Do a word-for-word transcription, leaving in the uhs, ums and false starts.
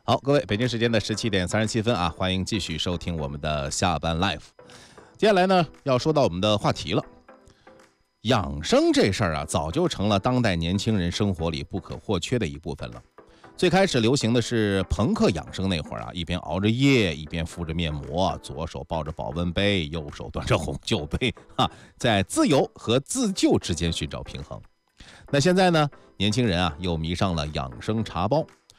好，各位，北京时间的十七点三十七分啊，欢迎继续收听我们的下班 live。接下来呢，要说到我们的话题了。养生这事儿啊，早就成了当代年轻人生活里不可或缺的一部分了。最开始流行的是朋克养生那会儿啊，一边熬着夜，一边敷着面膜，左手抱着保温杯，右手端着红酒杯，哈，在自由和自救之间寻找平衡。那现在呢，年轻人啊又迷上了养生茶包，